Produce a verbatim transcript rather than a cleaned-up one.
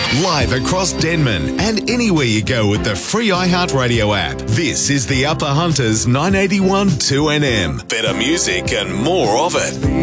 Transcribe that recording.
Live across Denman and anywhere you go with the free iHeartRadio app. This is the Upper Hunters nine eighty-one two N M. Better music and more of it.